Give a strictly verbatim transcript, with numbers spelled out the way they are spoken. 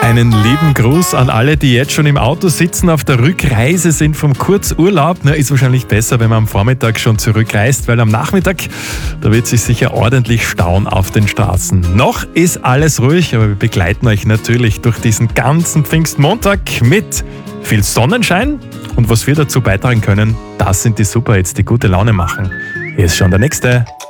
Einen lieben Gruß an alle, die jetzt schon im Auto sitzen, auf der Rückreise sind vom Kurzurlaub. Na, ist wahrscheinlich besser, wenn man am Vormittag schon zurückreist, weil am Nachmittag, da wird sich sicher ordentlich stauen auf den Straßen. Noch ist alles ruhig, aber wir begleiten euch natürlich durch diesen ganzen Pfingstmontag mit viel Sonnenschein. Und was wir dazu beitragen können, das sind die Superhits, die gute Laune machen. Hier ist schon der nächste.